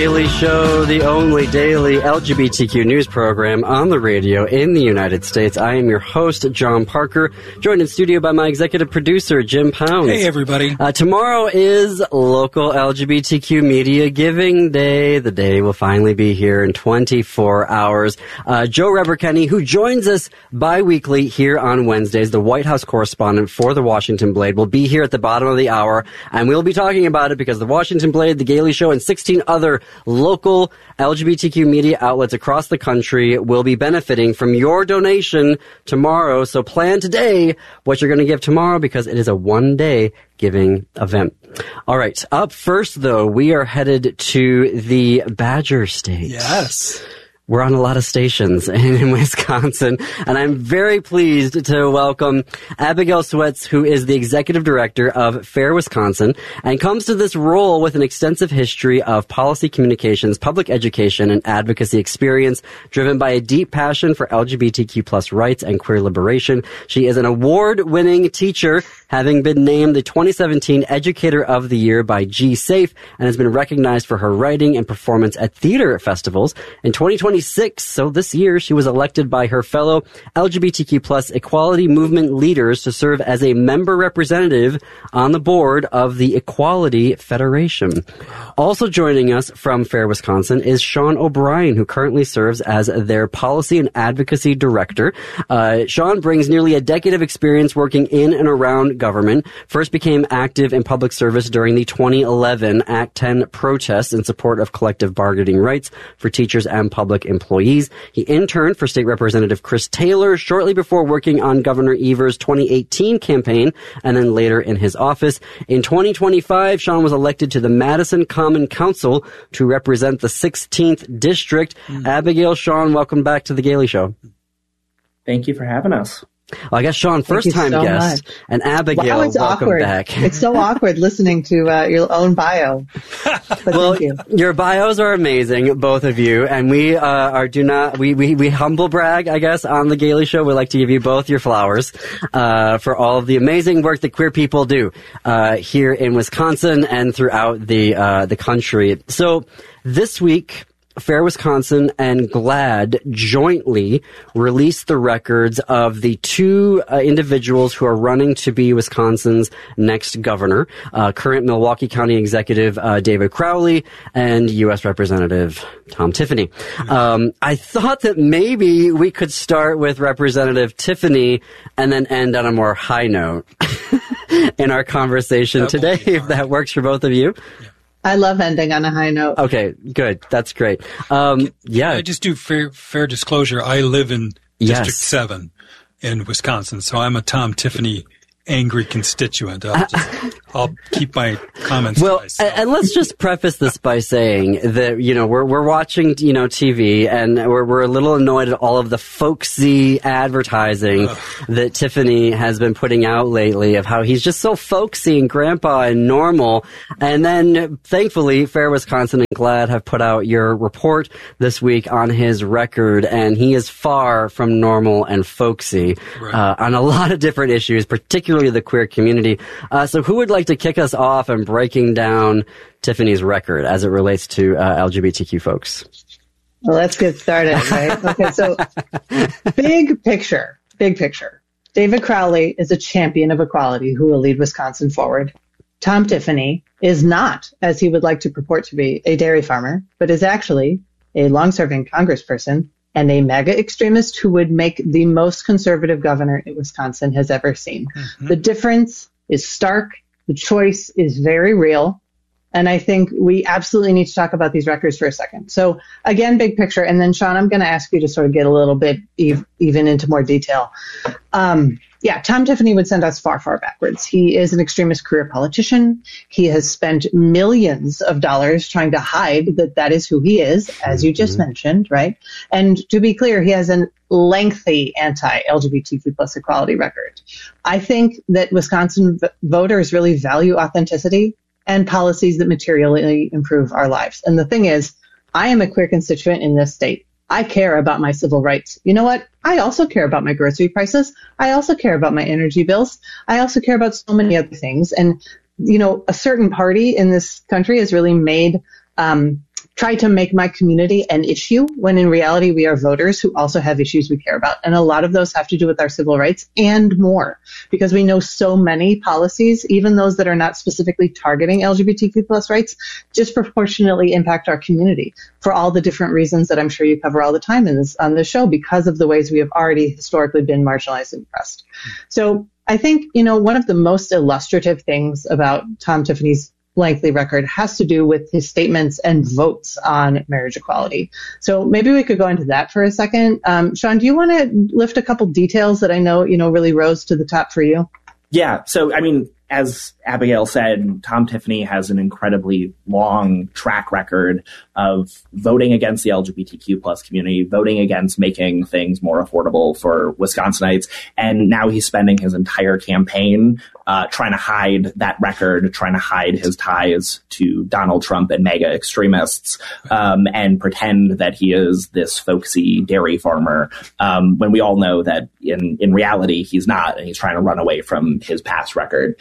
Daily Show, the only daily LGBTQ news program on the radio in the United States. I am your host, John Parker, joined in studio by my executive producer, Jim Pounds. Hey, everybody. Tomorrow is local LGBTQ Media Giving Day. The day will finally be here in 24 hours. Joe Reber-Kenny, who joins us bi-weekly here on Wednesdays, the White House correspondent for the Washington Blade, will be here at the bottom of the hour, and we'll be talking about it because the Washington Blade, the Daily Show, and 16 other local LGBTQ media outlets across the country will be benefiting from your donation tomorrow. So plan today what you're going to give tomorrow because it is a one-day giving event. All right. Up first, though, we are headed to the Badger State. Yes. We're on a lot of stations in Wisconsin, and I'm very pleased to welcome Abigail Swets, who is the executive director of FAIR Wisconsin, and comes to this role with an extensive history of policy communications, public education, and advocacy experience, driven by a deep passion for LGBTQ plus rights and queer liberation. She is an award-winning teacher, having been named the 2017 Educator of the Year by G-Safe, and has been recognized for her writing and performance at theater festivals. In 2026, so this year, she was elected by her fellow LGBTQ plus equality movement leaders to serve as a member representative on the board of the Equality Federation. Also joining us from FAIR Wisconsin is Sean O'Brien, who currently serves as their policy and advocacy director. Sean brings nearly a decade of experience working in and around government. First became active in public service during the 2011 Act 10 protests in support of collective bargaining rights for teachers and public employees. He interned for State Representative Chris Taylor shortly before working on Governor Evers' 2018 campaign, and then later in his office. In 2025, Sean was elected to the Madison Common Council to represent the 16th District. Abigail, Sean, welcome back to The Daily Show. Thank you for having us. Well, I guess, Sean, first-time guest, and Abigail, wow, it's welcome awkward. back. It's so awkward listening to your own bio. But Well, thank you. your bios are amazing, both of you, and we we humble brag, I guess, on the Daily Show. We like to give you both your flowers for all of the amazing work that queer people do here in Wisconsin and throughout the country. So this week, FAIR Wisconsin and GLAAD jointly released the records of the two individuals who are running to be Wisconsin's next governor, current Milwaukee County Executive David Crowley and U.S. Representative Tom Tiffany. I thought that maybe we could start with Representative Tiffany and then end on a more high note in our conversation today, if that works for both of you. I love ending on a high note. Okay, good. That's great. Yeah. I just do fair disclosure. I live in District 7 in Wisconsin, so I'm a Tom Tiffany angry constituent. I'll keep my comments to myself. And let's just preface this by saying that, we're watching, TV, and we're a little annoyed at all of the folksy advertising that Tiffany has been putting out lately of how he's just so folksy and grandpa and normal. And then, thankfully, FAIR Wisconsin and GLAAD have put out your report this week on his record, and he is far from normal and folksy on a lot of different issues, particularly the queer community. So who would like to kick us off in breaking down Tiffany's record as it relates to LGBTQ folks? Well, let's get started, right? Okay, so big picture. David Crowley is a champion of equality who will lead Wisconsin forward. Tom Tiffany is not, as he would like to purport to be, a dairy farmer, but is actually a long-serving congressperson and a MAGA extremist who would make the most conservative governor Wisconsin has ever seen. Mm-hmm. The difference is stark. The choice is very real. And I think we absolutely need to talk about these records for a second. So again, big picture. And then, Sean, I'm going to ask you to sort of get a little bit even into more detail. Tom Tiffany would send us far, far backwards. He is an extremist career politician. He has spent millions of dollars trying to hide that is who he is, as you just mentioned, right? And to be clear, he has a lengthy anti-LGBTQ plus equality record. I think that Wisconsin voters really value authenticity and policies that materially improve our lives. And the thing is, I am a queer constituent in this state. I care about my civil rights. You know what? I also care about my grocery prices. I also care about my energy bills. I also care about so many other things. And, a certain party in this country has really made try to make my community an issue when in reality we are voters who also have issues we care about. And a lot of those have to do with our civil rights and more, because we know so many policies, even those that are not specifically targeting LGBTQ plus rights, disproportionately impact our community for all the different reasons that I'm sure you cover all the time on this show, because of the ways we have already historically been marginalized and oppressed. So I think, one of the most illustrative things about Tom Tiffany's lengthy record has to do with his statements and votes on marriage equality. So maybe we could go into that for a second. Sean, do you want to lift a couple details that I know, really rose to the top for you? Yeah. So, as Abigail said, Tom Tiffany has an incredibly long track record of voting against the LGBTQ plus community, voting against making things more affordable for Wisconsinites. And now he's spending his entire campaign trying to hide that record, trying to hide his ties to Donald Trump and MAGA extremists, and pretend that he is this folksy dairy farmer, when we all know that in reality he's not, and he's trying to run away from his past record.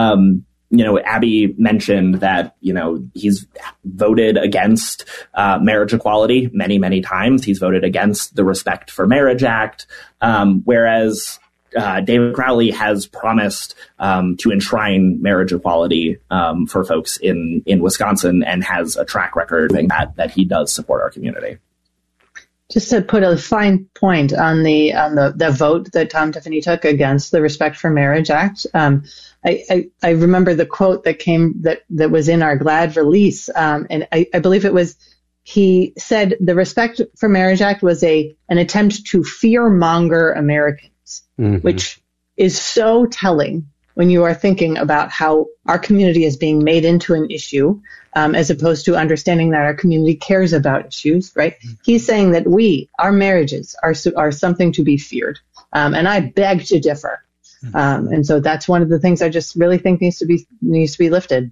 Abby mentioned that, he's voted against marriage equality many, many times. He's voted against the Respect for Marriage Act, whereas David Crowley has promised to enshrine marriage equality for folks in Wisconsin, and has a track record that he does support our community. Just to put a fine point on the vote that Tom Tiffany took against the Respect for Marriage Act, I remember the quote that was in our GLAAD release, and I believe it was, he said the Respect for Marriage Act was an attempt to fearmonger Americans, which is so telling when you are thinking about how our community is being made into an issue, as opposed to understanding that our community cares about issues, right? He's saying that our marriages are something to be feared. And I beg to differ. And so that's one of the things I just really think needs to be lifted.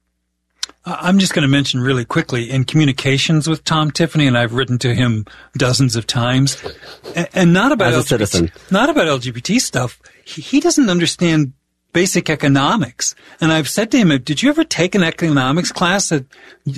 I'm just going to mention really quickly, in communications with Tom Tiffany, and I've written to him dozens of times, and not about LGBT stuff. He doesn't understand basic economics. And I've said to him, did you ever take an economics class at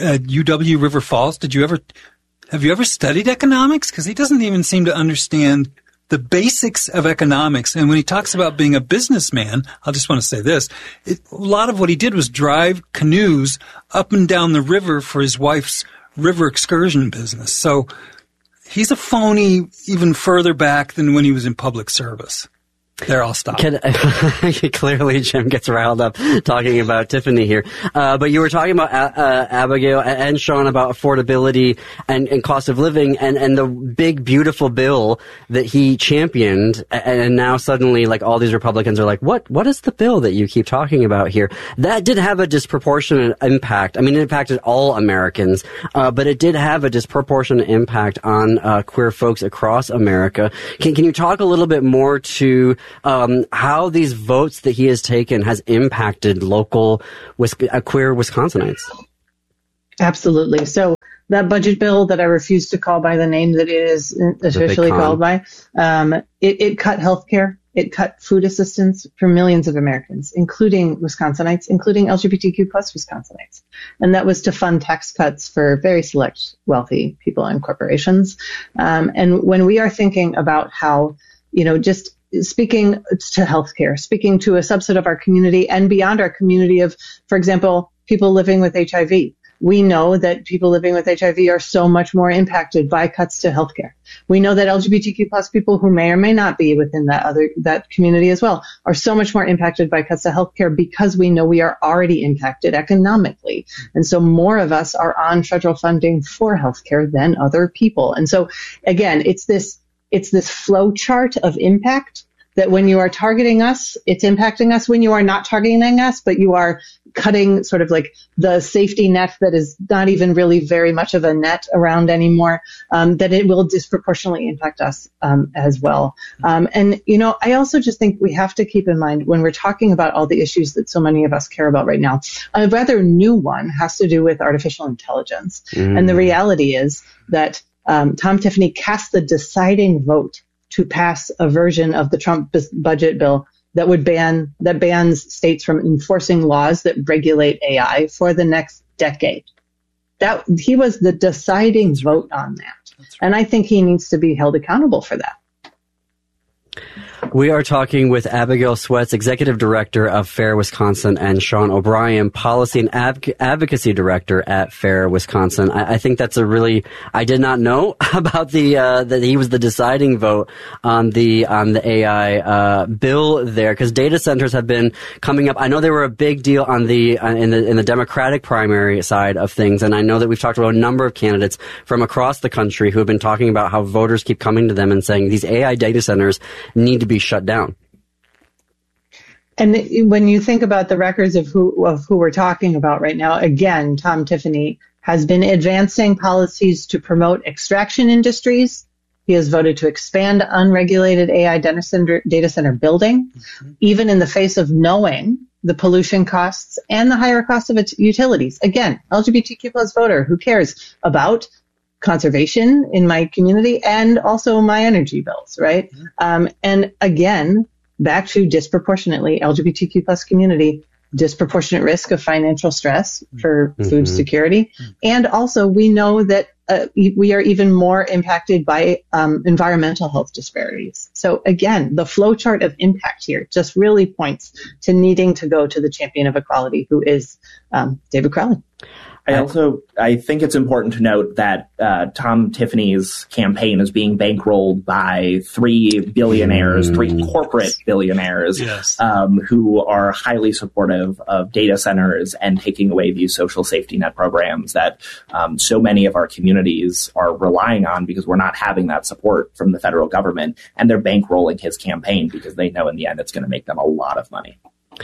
UW River Falls? Have you ever studied economics? Because he doesn't even seem to understand the basics of economics. And when he talks about being a businessman, I just want to say this, a lot of what he did was drive canoes up and down the river for his wife's river excursion business. So he's a phony even further back than when he was in public service. There, I'll stop. Clearly, Jim gets riled up talking about Tiffany here. But you were talking about Abigail and Sean about affordability and cost of living and the big, beautiful bill that he championed. And now suddenly, all these Republicans are like, what is the bill that you keep talking about here? That did have a disproportionate impact. It impacted all Americans, but it did have a disproportionate impact on queer folks across America. Can you talk a little bit more to how these votes that he has taken has impacted local queer Wisconsinites? Absolutely. So that budget bill that I refuse to call by the name that it is officially called by, it cut healthcare. It cut food assistance for millions of Americans, including Wisconsinites, including LGBTQ plus Wisconsinites. And that was to fund tax cuts for very select wealthy people and corporations. And when we are thinking about how, just speaking to healthcare, speaking to a subset of our community and beyond our community of, for example, people living with HIV. We know that people living with HIV are so much more impacted by cuts to healthcare. We know that LGBTQ plus people who may or may not be within that community as well are so much more impacted by cuts to healthcare, because we know we are already impacted economically. And so more of us are on federal funding for healthcare than other people. And so again, it's this flow chart of impact that when you are targeting us, it's impacting us. When you are not targeting us, but you are cutting sort of the safety net that is not even really very much of a net around anymore, that it will disproportionately impact us as well. And I also just think we have to keep in mind when we're talking about all the issues that so many of us care about right now, a rather new one has to do with artificial intelligence. And the reality is that Tom Tiffany cast the deciding vote to pass a version of the Trump budget bill that bans states from enforcing laws that regulate AI for the next decade. That he was the deciding vote on that. Right. And I think he needs to be held accountable for that. We are talking with Abigail Sweats, Executive Director of FAIR Wisconsin, and Sean O'Brien, Policy and Advocacy Director at FAIR Wisconsin. I think that's I did not know about that he was the deciding vote on the AI bill there, because data centers have been coming up. I know they were a big deal in the Democratic primary side of things, and I know that we've talked about a number of candidates from across the country who have been talking about how voters keep coming to them and saying these AI data centers need to be shut down. And when you think about the records of who we're talking about right now, again, Tom Tiffany has been advancing policies to promote extraction industries. He has voted to expand unregulated AI data center building, even in the face of knowing the pollution costs and the higher cost of its utilities. Again, LGBTQ plus voter who cares about conservation in my community and also my energy bills, right? And again, back to disproportionately LGBTQ plus community, disproportionate risk of financial stress for food security. And also we know that we are even more impacted by environmental health disparities. So again, the flowchart of impact here just really points to needing to go to the champion of equality, who is David Crowley. I think it's important to note that Tom Tiffany's campaign is being bankrolled by three corporate billionaires, yes, who are highly supportive of data centers and taking away these social safety net programs that so many of our communities are relying on, because we're not having that support from the federal government, and they're bankrolling his campaign because they know in the end it's going to make them a lot of money.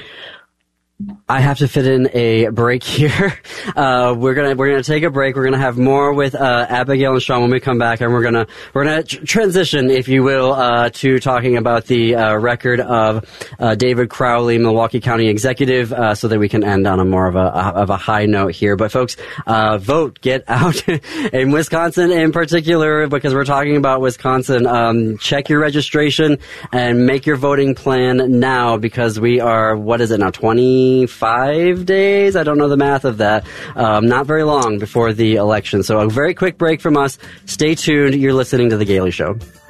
I have to fit in a break here. We're gonna take a break. We're gonna have more with Abigail and Sean when we come back, and we're gonna transition, if you will, to talking about the record of David Crowley, Milwaukee County Executive, so that we can end on a more of a high note here. But folks, vote, get out in Wisconsin in particular, because we're talking about Wisconsin. Check your registration and make your voting plan now, because we are, what is it now, 25 days? I don't know the math of that. Not very long before the election. So a very quick break from us. Stay tuned. You're listening to The Gailey Show.